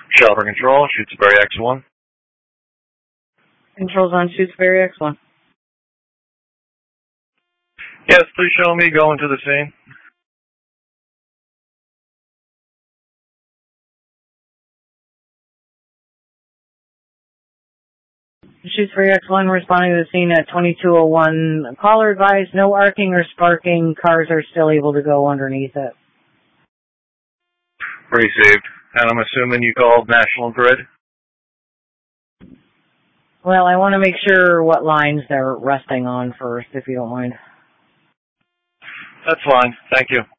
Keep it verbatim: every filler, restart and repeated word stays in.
Shelter Control, Shutesbury X one. Controls on Shutesbury X one. Yes, please show me going to the scene. Shutesbury X one responding to the scene at twenty-two oh one. Caller advised no arcing or sparking. Cars are still able to go underneath it. Received. And I'm assuming you called National Grid? Well, I want to make sure what lines they're resting on first, if you don't mind. That's fine. Thank you.